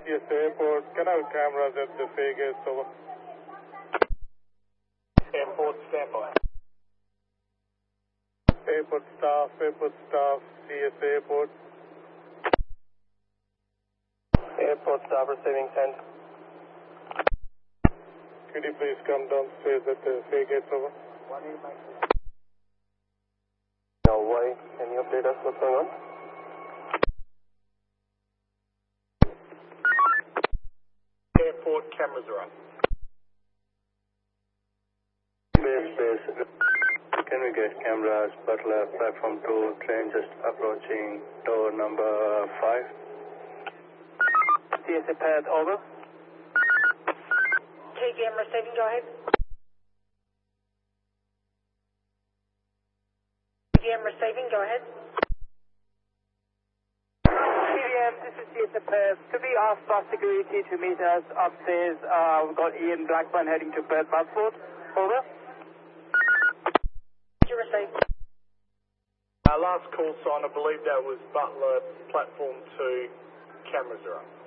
Yes, airport. Can I have cameras at the fare gates? Over. Airport standby. Airport staff, CS airport. Airport staff receiving 10. Could you please come downstairs at the fare gates? Over. No way. Can you update us what's going on? Airport cameras are up. Base. Can we get cameras, Butler, platform 2, train just approaching door number 5? CSA pad, over. KGM receiving, go ahead. KGM receiving, go ahead. KGM, this is CSA pad. Could we ask bus security to meet us upstairs? We've got Ian Blackburn heading to Perth Buckford. Over. You received. Last call sign, I believe that was Butler, platform 2, cameras are up.